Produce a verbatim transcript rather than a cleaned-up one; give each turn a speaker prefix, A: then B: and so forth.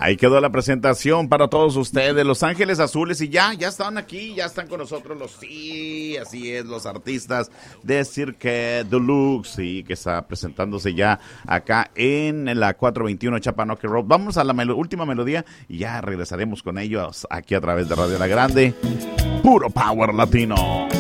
A: Ahí quedó la presentación para todos ustedes, Los Ángeles Azules, y ya, ya están aquí, ya están con nosotros los, sí, así es, los artistas de Cirque Deluxe, sí, que está presentándose ya acá en la cuatrocientos veintiuno Chapanoque Road. Vamos a la melo- última melodía y ya regresaremos con ellos aquí a través de Radio La Grande, puro power latino.